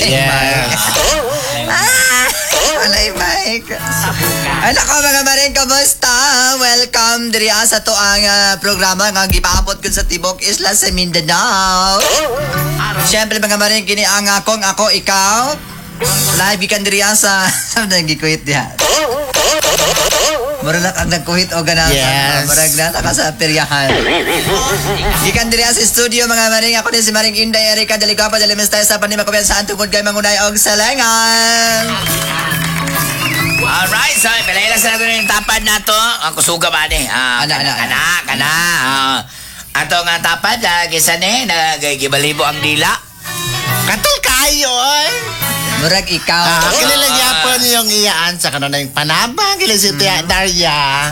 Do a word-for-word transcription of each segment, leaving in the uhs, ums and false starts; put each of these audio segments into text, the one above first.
Yes. Ah, walay mic. Ay nako mga maring, kamusta? Welcome diri sa to ang uh, programa nga gipaabot kun sa Tibok Isla sa Mindanao. Siyempre mga maring, kini ang akong ako ikaw. Live gikan diri sa nagikuit diha. Mura na kang nagkuhit o ganang Yes. marag na ka sa peryahan. Gikan diri sa studio mga maring, ako ni si Maring Inday Erika Delicapa Delimes tayo sa panima kubensahan tungkol kay mangunay og salangan. Alright, so palaila sa nato yung tapad na to. Ang kusuga ba ni? Ah, Ana, ana, kana, kana. Ah, ato nga tapad, ah, kisa ni, nagigibalibo ang dila. Katol kayo, oy. Murag ikaw. Ah, kilala niya po niyong iyaan sa kanon yung panabang. Kilala si Tia Daria.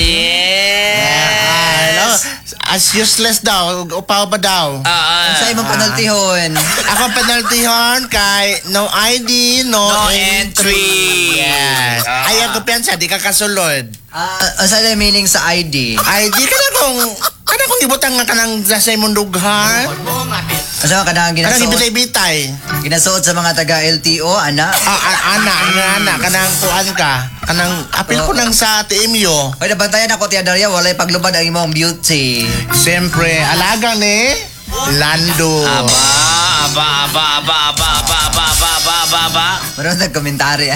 Yes. Ano? As useless daw. Upaw ba daw? Ah, Sa imong penaltihon. Ako penaltyhon kay no I D, no, No entry. Yes. Ah. Ay, ang kumpiyansa, di ka kasulod. Ah, uh, sa meaning sa I D. I D ka na kung, ka na kung ibutang nga ka ng sa imong dughan. Asa ka na Ka na ginasuot? gibitay-bitay. Ginasuot sa mga taga L T O, ana. Ah, ah, ana, ana, ana, kanang kuan ka. Kanang apil ko nang sa T M U. Oy, nabantayan ako, Tia Daria, walay paglubad ang imong beauty. Siyempre, alaga ni Lando. Aba, aba, aba, aba, aba, aba, aba, aba, aba, aba, aba. Maroon na komentary.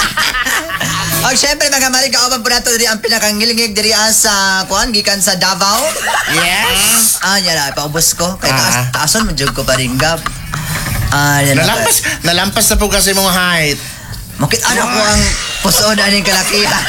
O, syempre, mga maring, kauban po nato diri ang pinakangilingig diri sa, kuan, gikan sa Davao. Yes. Ah, yan na, paubos ko. Kaya Ah. taas, taason mo, jug ko pa rin, gab. Ah, yan na. Nalampas, nalampas na po kasi mong height. Makit ano ko ang pusoon na ning kalakihan.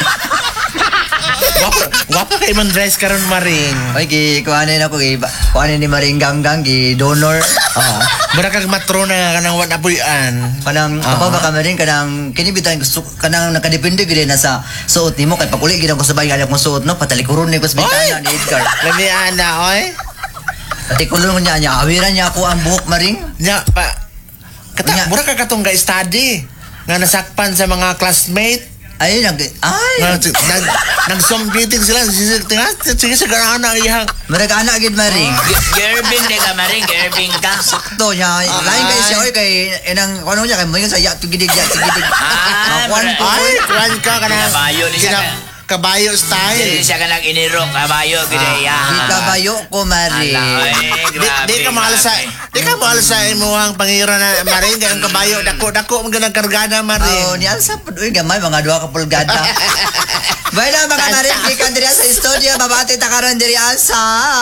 Wapo, wapo kay man dress karon maring. Oy, gi, kuhanin ako, gi, ba- kuhanin ni Maring Ganggang, gi, donor. Oh, mura kag matrona nga kanang wa napuy-an. Kanang, Ah. uh baka maring, kanang, kinibitan, gusto, kanang nakadepende gili na sa suot ni mo, kay paguli, ginang ko sabay, ganang kong suot, no, patalikuron ni ko sa bintana ni Edgar. Lami ana oy. Patikulo niya niya, awiran niya ako ang buhok, Maring. Nya pa. Kata Nya. mura ka katong ga study nga nasakpan sa mga classmate. Ay, nag, ay, Nga nag nag-zoom meeting sila. Sige, sige, sige sa garana iyang. marag anak agad, Maring. G- Gerbing de ka, maring, gerbing ka. To niya, lain kayo siya, oy, kay, inang, ano niya, kay mo yun sa yat, gidig, yat, gidig. Ah, Makuan ko, Ay, oy. kuan ka kanang Kabayo ni siya. kina- kabayo Dili style. siya ka nang inirok, kabayo, gidaya. Di kabayo ko, Maring. Ala, eh, Di, grabe, di ka mahal sa grabe. di ka mahal sa imuhang pangiran na maring ang kabayo dako dako mga nagkargada Oh, maring. ni Alsa po, uy, gamay, mga dua ka pulgada. Bueno, mga Maring, gikan diri sa studio, babati ta karon diri sa...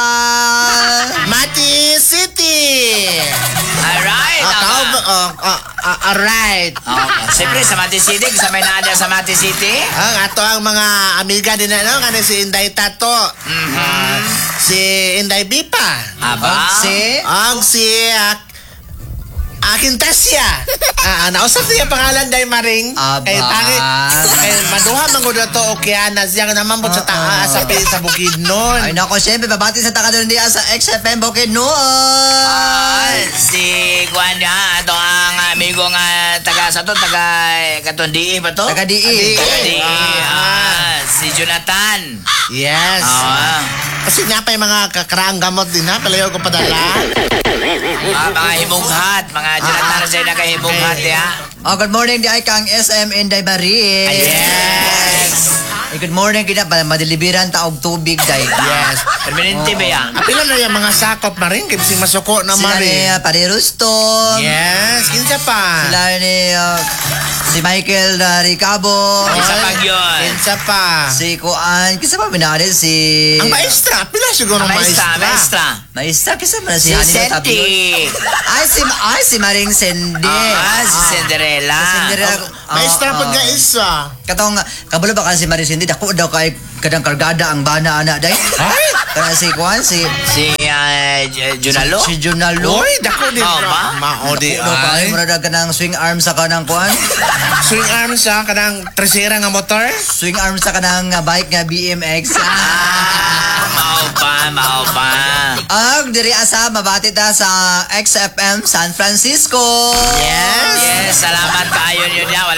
Mati City. Alright, Ah, tama. tao ba- oh, ah, ah, alright. Okay. Siyempre, sa Mati City, sa may naada sa Mati City. Ang ato ang mga amiga din ano kanang si Inday Tato. Ah, si Inday Bipa. Aba. Si... Ang si ah, akin Tasya. Ah, nausap niya pangalan day maring. Aba. Kay tangi. Kay maduha man gud to okay na siya naman po sa taas sa pi- sa Bukidnon. Ay, nako, syempre, babati sa takadon diri sa X F M Bukidnon. Ah, si Juan ha, ito ang amigo nga taga sa to, taga Katondi ba to? Taga D E. Taga D E. Ah. Ah, si Jonathan. Yes. Ah, Kasi nga pa yung mga kakaraang gamot din ha. Palayo ko padala. ah, mga himughat, mga Jonathan na siya nakahimughat ya. Oh, good morning, di ay kang S M Inday Maring. Yes. Eh, good morning, kita pa, madeliveran ta og tubig, day. Yes. Permanente ba yan? Apila na yung mga sakop maring. Kaya bising masuko na Sila ni maring. uh, Pare Rustom. Yes. Kinsa pa. Sila ni uh, si Michael uh, Ricabo. Isa pag yun. Kinsa pa. Si Kuan, kisa pa minari si... Ang maestra. Pila siguro Maestra, maestra. maestra. Maestra, kisa pa na si Si Hanino Senti. Tapion. Ay, si, ay, si Maring Sendi. Ah, si Cinderella. Si Cinderella. Oh, maestra Ah, pag ah. nga isa. Katong, kabalo ba ka si Maring Sendi? Dako daw kay kadang kargada ang bana anak day. Ay! Kana si Kuan, si... Si ah, J- Junalo. Si Junalo. Uy, dako din. Oh, ba? Mao di Dako ba? ay. Murada ka ng swing arm sa kanang Kuan. Swing arms ha, kanang tresera nga motor. Swing arm sa kanang uh, bike nga B M X. Ah, mao pa, mao pa. Ang diri asa mabati ta sa X F M San Francisco. Yes, salamat kayo yun ya. Wala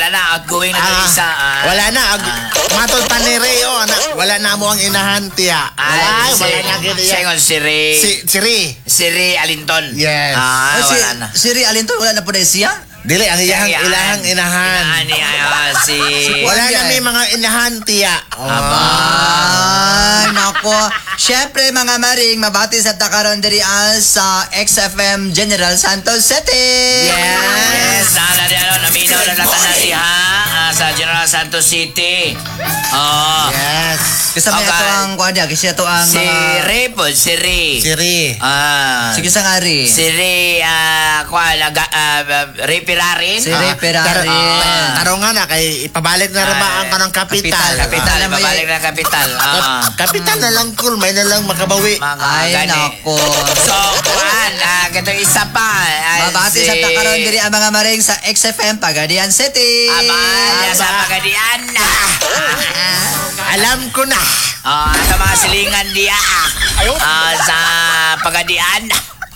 wala na. Outgoing na Ah, to isa. ah. wala na. Ag- Matod pa ni Ray, oh, na, wala na mo ang inahan, tiya. Ay, Ay, si, wala na gini siya yan. yung si Ray. Si, si Ray. Si Ray Alinton. Yes. Ah, Ah, si, wala na. si Ri Alinton, wala na po na siya? Dili, ang iyahang Yan. ilahang inahan. Inahan niya, ah, si... Wala Kuya, na may eh. mga inahan, tiya. Aba. Ah, nako. Siyempre, mga maring, mabati sa takaron diri ah, sa X F M General Santos City. Yes, sana di ano, naminaw na natin na diha ah, sa General Santos City. Oh. Yes. Kasama Okay. ito ang kwadya, kasi ito ang Si mga... Ray po, si Ray. Si Ray. Ah. Sige sa nga Ri. Si Ray, ah, kwa, naga, ah, Ray Pirarin. Si Ray Ah, Pirarin. tar- Taro nga na, kay ipabalik na rin ba ang kanang kapital? Kapital, Kapital, Ah. babalik na kapital. Ah. Kap- kapital na lang, cool. May na lang makabawi. Mga Ay, gani. nako. So, kuan, ah, ito isa pa. ah, Mabati si- sa takaron diri ang mga maring sa X F M Pagadian City. Aba, yan sa Pagadian na. Alam ko na. Ah, sa mga silingan diya. Ah, sa Pagadian.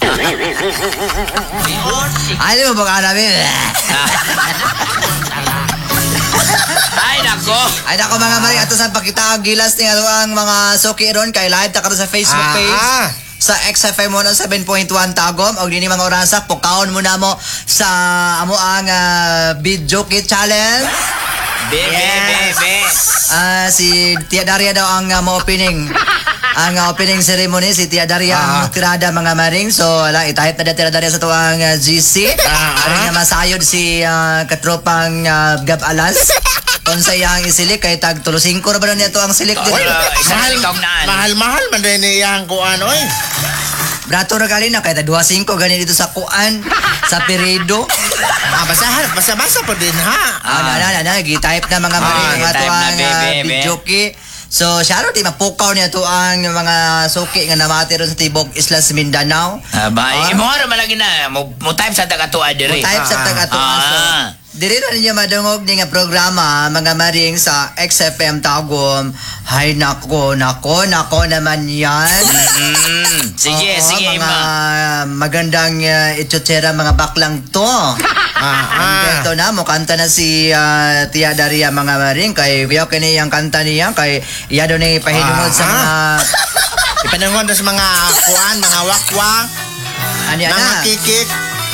Ay, mo ba ka namin? Ay, nako. Ay, nako mga maring, ato sa pakita ang gilas ni ano ang mga suki ron kay live ta karon sa Facebook page. Ah. Sa X F M one oh seven point one Tagum og dini mga orasa pukaon mo na mo sa amo ang ah, video kit challenge. Be, be, be, be. Ah, si Tia Daria daw ang uh, opening. Ang uh, opening ceremony si Tia Daria ang Ah. tirada mga maring. So, ala itahit na Tia Daria sa tuwang uh, G C. Ah, Ano ah. nga masayod si uh, katropang uh, Gab Alas. Kung sa iyang isilik kay tag tulo singko ra ba niya to ang silik Oy, dito. isang Mahal, ikaw naan. mahal, mahal man rin iyang kuan, oy. Brato ra gali na kay tag dua singko gani dito sa kuan sa Peredo. Ah, basahan, basa-basa pa din, ha? Ah, na na na, na gi-type na mga maring Ah, mga gi-type na, tuwang be, uh, be, be. videoke. So, syaro di mapukaw niya to ang mga suki nga namati ron sa Tibok Islas Mindanao. Aba, Ah. imo ra malagi na. Mo mo type sa tagatua diri. Type sa Ah. taga-tuwa. So, Ah. diri na ninyo madungog ni nga programa, mga maring sa X F M Tagum. Hay nako, nako, nako naman yan. Mm, sige, Oo, sige, mga ma. magandang uh, itsutera mga baklang to. Ah, ah. Ito na mo kanta na si ah, Tia Daria mga maring kay wiyaw kini ang kanta niya kay iya do ni pahinungod sa Ah, mga Ipanangon sa mga kuan, mga wakwak, ano yan mga na. kikik.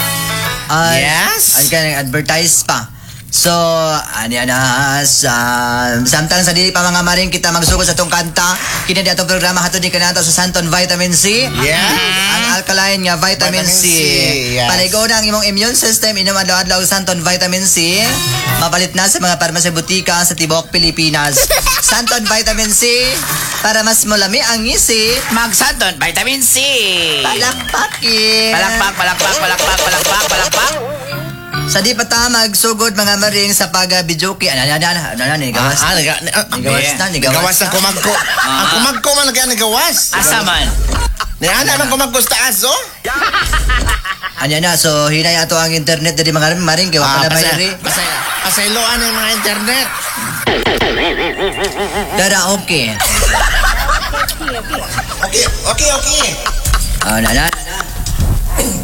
Ay, Yes. Ay, kaya advertise pa. So, ano yan na, sa, samtang sa dili pa mga maring kita magsugod sa itong kanta, kina di atong programa hatod ni kanato sa Santon Vitamin C. Yeah. Ang alkaline nga vitamin, Vitamin C. C, yes. Paligo na ang imong immune system, inom adlaw-adlaw og Santon Vitamin C. Mabalit na sa mga parmasya butika sa Tibok, Pilipinas. Santon Vitamin C, para mas mulami ang ngisi. Magsanton, vitamin C. Palakpakin. Palakpak, palakpak, palakpak, palakpak, palakpak. Sa di pa ta magsugod mga maring sa pag-bidyoke. Ano na, ano na, ano na, nigawas Ah, na. naga, ah, Nigawas na, nigawas Nigawas na. ang kumagko. Ang kumagko man lagi ang nigawas. Asa man? Niana man kumagko sa taas, oh. Anya na, so hinay ato ang internet dari mga maring kay wala Ah, na pasay, mayri. pasay, pasayloan ang mga internet. Dara okay. Okay, okay, okay. Oh, na na. na.